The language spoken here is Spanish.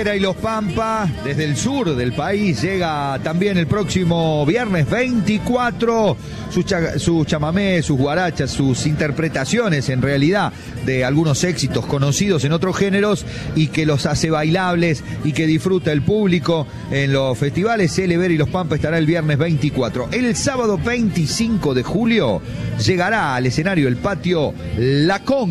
Vera y los Pampa, desde el sur del país, llega también el próximo viernes 24, sus chamamés, sus guarachas, sus interpretaciones en realidad de algunos éxitos conocidos en otros géneros y que los hace bailables y que disfruta el público en los festivales. Vera y los Pampa estará el viernes 24. El sábado 25 de julio llegará al escenario El Patio La Conga.